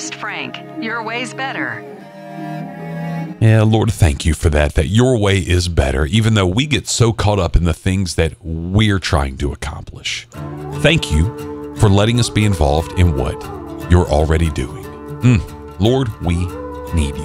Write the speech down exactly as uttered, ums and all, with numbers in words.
Honest Frank, your way's better. Yeah, Lord, thank you for that, that your way is better, even though we get so caught up in the things that we're trying to accomplish. Thank you for letting us be involved in what you're already doing. Mm, Lord, we need you.